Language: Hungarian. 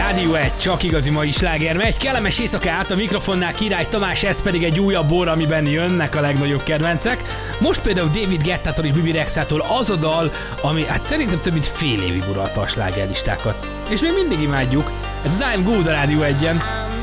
Rádió 1, csak igazi mai sláger megy. Kellemes éjszakát, a mikrofonnál Király Tamás, ez pedig egy újabb bor, amiben jönnek a legnagyobb kedvencek. Most például David Guettától és Bibi Rexától az a dal, ami hát szerintem több mint fél évig uralta a slágerlistákat. És még mindig imádjuk. Ez az I'm Good a Rádió 1-en.